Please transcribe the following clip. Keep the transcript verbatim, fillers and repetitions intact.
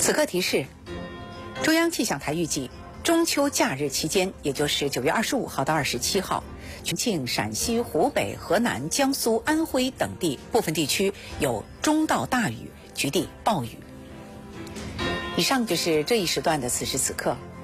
此刻提示：中央气象台预计，中秋假日期间，也就是九月二十五号到二十七号，重庆、陕西、湖北、河南、江苏、安徽等地部分地区有中到大雨，局地暴雨。以上就是这一时段的此时此刻。